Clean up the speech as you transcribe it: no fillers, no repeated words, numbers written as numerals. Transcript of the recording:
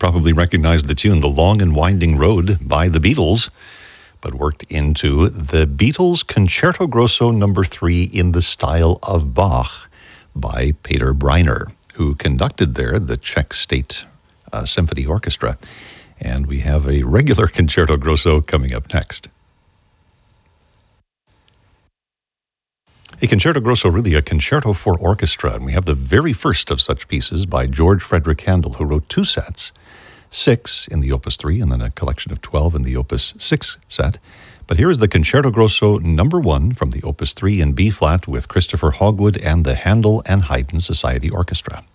probably recognize the tune The Long and Winding Road by the Beatles, but worked into the Beatles Concerto Grosso No. 3 in the style of Bach by Peter Breiner, who conducted there the Czech State Symphony Orchestra. And we have a regular Concerto Grosso coming up next. A Concerto Grosso, really a concerto for orchestra, and we have the very first of such pieces by George Frederick Handel, who wrote two sets, 6 in the Opus 3 and then a collection of 12 in the Opus 6 set. But here is the Concerto Grosso No. 1 from the Opus 3 in B-flat with Christopher Hogwood and the Handel and Haydn Society Orchestra.